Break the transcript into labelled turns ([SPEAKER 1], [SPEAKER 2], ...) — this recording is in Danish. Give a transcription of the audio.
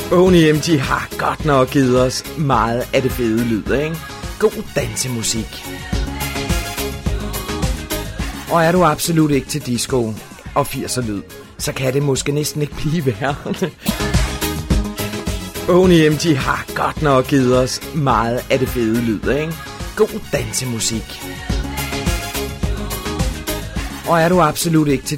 [SPEAKER 1] Boney M, de har godt nok givet os meget af det fede lyd, ikke? God dansemusik. Og er du absolut ikke til disco og 80'er lyd, så kan det måske næsten ikke blive værre. Boney M, de har godt nok givet os meget af det fede lyd, ikke? God dansemusik. Og er du absolut ikke til